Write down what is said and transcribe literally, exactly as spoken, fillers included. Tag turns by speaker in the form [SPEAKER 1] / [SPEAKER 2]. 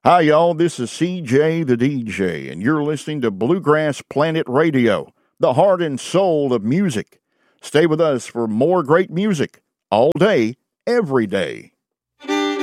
[SPEAKER 1] Hi, y'all. This is C J the D J, and you're listening to Bluegrass Planet Radio, the heart and soul of music. Stay with us for more great music all day, every day.